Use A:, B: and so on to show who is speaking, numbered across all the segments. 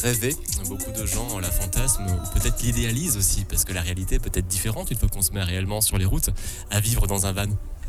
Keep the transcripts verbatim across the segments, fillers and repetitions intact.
A: rêver. Beaucoup de gens la fantasment ou peut-être l'idéalisent aussi parce que la réalité peut être différente une fois qu'on se met réellement sur les routes à vivre dans un van.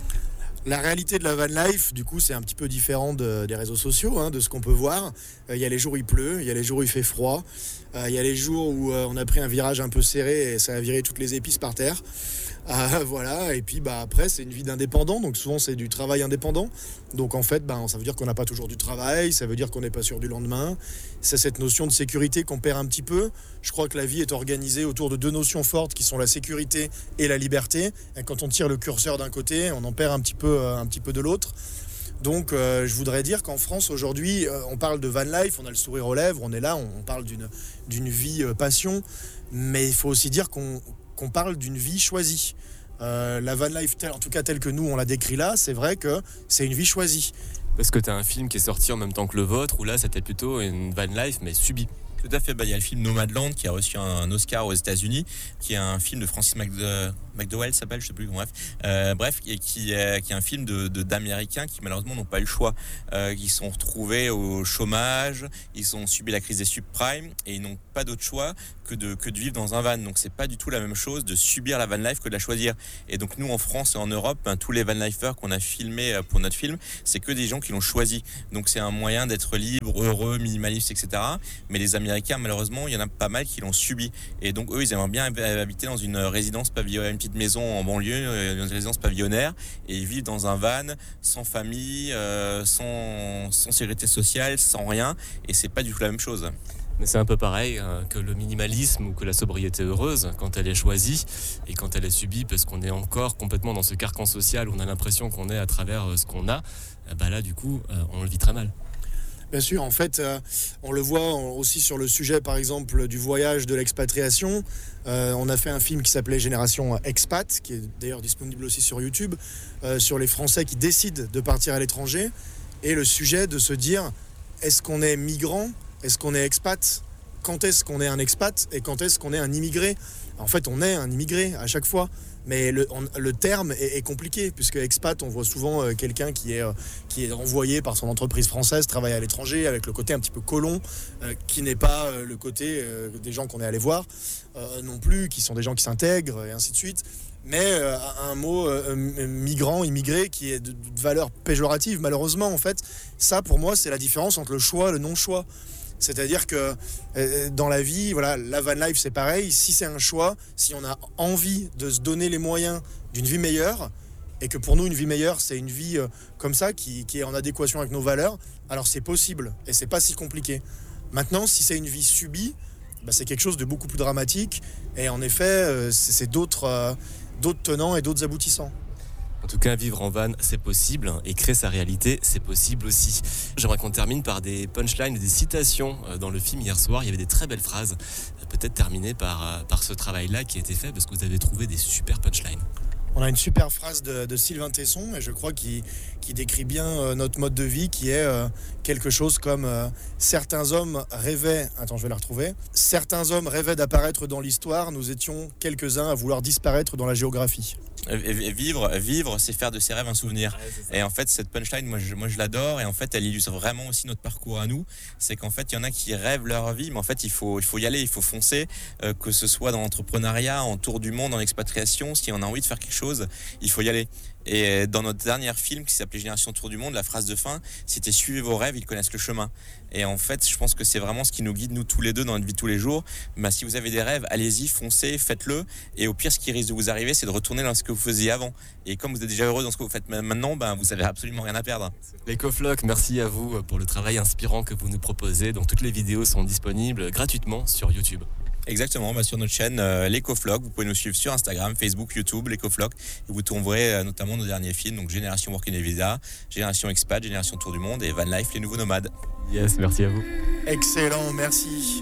B: La réalité de la van life, du coup, c'est un petit peu différent de, des réseaux sociaux, hein, de ce qu'on peut voir. Il euh, y a les jours où il pleut, il y a les jours où il fait froid, il euh, y a les jours où euh, on a pris un virage un peu serré et ça a viré toutes les épices par terre. Euh, voilà, et puis bah, après, c'est une vie d'indépendant, donc souvent c'est du travail indépendant. Donc en fait, bah, ça veut dire qu'on n'a pas toujours du travail, ça veut dire qu'on n'est pas sûr du lendemain. C'est cette notion de sécurité qu'on perd un petit peu. Je crois que la vie est organisée autour de deux notions fortes qui sont la sécurité et la liberté. Et quand on tire le curseur d'un côté, on en perd un petit peu, euh, un petit peu de l'autre. Donc euh, je voudrais dire qu'en France aujourd'hui, euh, on parle de van life, on a le sourire aux lèvres, on est là, on, on parle d'une, d'une vie euh, passion, mais il faut aussi dire qu'on, qu'on parle d'une vie choisie. Euh, la van life, telle, en tout cas telle que nous on la décrit là, c'est vrai que c'est une vie choisie.
A: Parce que tu as un film qui est sorti en même temps que le vôtre, où là c'était plutôt une van life mais subie.
C: Tout à fait, bah, il y a le film Nomadland qui a reçu un Oscar aux États-Unis, qui est un film de Francis McDo- McDowell, s'appelle, je sais plus, bref, euh, bref, et qui est, qui est un film de, de, d'Américains qui malheureusement n'ont pas eu le choix, euh, qui sont retrouvés au chômage, ils ont subi la crise des subprimes et ils n'ont pas d'autre choix que de, que de vivre dans un van. Donc c'est pas du tout la même chose de subir la van life que de la choisir. Et donc nous en France et en Europe, ben, tous les van lifers qu'on a filmés pour notre film, c'est que des gens qui l'ont choisi. Donc c'est un moyen d'être libre, heureux, minimaliste, et cetera. Mais les Américains, malheureusement, il y en a pas mal qui l'ont subi. Et donc eux, ils aimeraient bien habiter dans une résidence pavillonnaire, une petite maison en banlieue, une résidence pavillonnaire, et ils vivent dans un van, sans famille, euh, sans, sans sécurité sociale, sans rien. Et c'est pas du tout la même chose.
A: Mais c'est un peu pareil euh, que le minimalisme ou que la sobriété heureuse, quand elle est choisie et quand elle est subie, parce qu'on est encore complètement dans ce carcan social où on a l'impression qu'on est à travers euh, ce qu'on a, euh, bah là du coup euh, on le vit très mal.
B: Bien sûr, en fait, euh, on le voit aussi sur le sujet, par exemple, du voyage, de l'expatriation. Euh, on a fait un film qui s'appelait Génération Expat, qui est d'ailleurs disponible aussi sur YouTube, euh, sur les Français qui décident de partir à l'étranger. Et le sujet de se dire, est-ce qu'on est migrant ? Est-ce qu'on est expat ? Quand est-ce qu'on est un expat ? Et quand est-ce qu'on est un immigré ? En fait, on est un immigré à chaque fois. Mais le, on, le terme est, est compliqué, puisque expat, on voit souvent euh, quelqu'un qui est, euh, qui est envoyé par son entreprise française, travailler à l'étranger, avec le côté un petit peu colon, euh, qui n'est pas euh, le côté euh, des gens qu'on est allé voir, euh, non plus, qui sont des gens qui s'intègrent, et ainsi de suite. Mais euh, un mot euh, migrant, immigré, qui est de, de valeur péjorative, malheureusement, en fait, ça, pour moi, c'est la différence entre le choix et le non-choix. C'est-à-dire que euh, dans la vie, voilà, la van life c'est pareil, si c'est un choix, si on a envie de se donner les moyens d'une vie meilleure, et que pour nous une vie meilleure c'est une vie euh, comme ça, qui, qui est en adéquation avec nos valeurs, alors c'est possible, et c'est pas si compliqué. Maintenant, si c'est une vie subie, bah, c'est quelque chose de beaucoup plus dramatique, et en effet, euh, c'est, c'est d'autres, euh, d'autres tenants et d'autres aboutissants.
A: En tout cas, vivre en van, c'est possible, et créer sa réalité, c'est possible aussi. J'aimerais qu'on termine par des punchlines, des citations. Dans le film hier soir, il y avait des très belles phrases. Peut-être terminer par, par ce travail-là qui a été fait, parce que vous avez trouvé des super punchlines.
B: On a une super phrase de, de Sylvain Tesson, et je crois qu'il, qu'il décrit bien euh, notre mode de vie, qui est euh, quelque chose comme euh, « Certains hommes rêvaient... » Attends, je vais la retrouver. « Certains hommes rêvaient d'apparaître dans l'histoire, nous étions quelques-uns à vouloir disparaître dans la géographie. »
C: Vivre, vivre, c'est faire de ses rêves un souvenir. Ouais, et en fait, cette punchline, moi je, moi je l'adore. Et en fait, elle illustre vraiment aussi notre parcours à nous. C'est qu'en fait, il y en a qui rêvent leur vie, mais en fait, il faut, il faut y aller, il faut foncer. Euh, que ce soit dans l'entrepreneuriat, en tour du monde, en expatriation, si on a envie de faire quelque chose, il faut y aller. Et dans notre dernier film qui s'appelait Génération Tour du Monde, la phrase de fin, c'était « Suivez vos rêves, ils connaissent le chemin ». Et en fait, je pense que c'est vraiment ce qui nous guide, nous tous les deux, dans notre vie de tous les jours. Bah, si vous avez des rêves, allez-y, foncez, faites-le. Et au pire, ce qui risque de vous arriver, c'est de retourner dans ce que vous faisiez avant. Et comme vous êtes déjà heureux dans ce que vous faites maintenant, bah, vous n'avez absolument rien à perdre.
A: L'Ecofloc, merci à vous pour le travail inspirant que vous nous proposez. Donc, toutes les vidéos sont disponibles gratuitement sur YouTube.
C: Exactement, bah sur notre chaîne euh, l'Ecofloc, vous pouvez nous suivre sur Instagram, Facebook, YouTube, l'Ecofloc, et vous trouverez euh, notamment nos derniers films, donc Génération Working Visa, Génération Expat, Génération Tour du Monde et Van Life, les nouveaux nomades.
A: Yes, merci à vous.
B: Excellent, merci.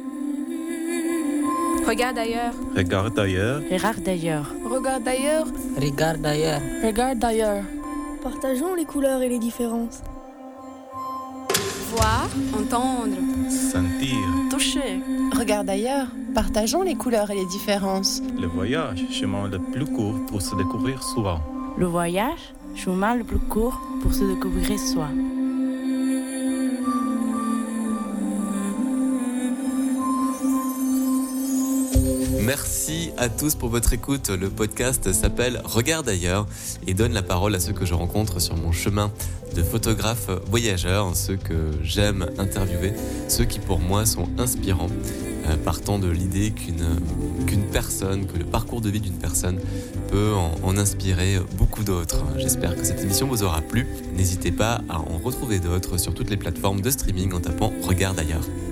D: Regarde ailleurs.
E: Regarde ailleurs.
F: Regarde d'ailleurs.
D: Regarde ailleurs.
F: Regarde d'ailleurs.
D: Regarde d'ailleurs.
G: Partageons les couleurs et les différences.
D: Voir, entendre,
E: Sentir.
F: Toucher.
H: Regarde ailleurs. Partageons les couleurs et les différences.
E: Le voyage, chemin le plus court pour se découvrir soi.
F: Le voyage, chemin le plus court pour se découvrir soi.
A: Merci à tous pour votre écoute. Le podcast s'appelle Regarde ailleurs et donne la parole à ceux que je rencontre sur mon chemin de photographe voyageur, ceux que j'aime interviewer, ceux qui pour moi sont inspirants, euh, partant de l'idée qu'une, qu'une personne, que le parcours de vie d'une personne peut en, en inspirer beaucoup d'autres. J'espère que cette émission vous aura plu. N'hésitez pas à en retrouver d'autres sur toutes les plateformes de streaming en tapant Regarde ailleurs.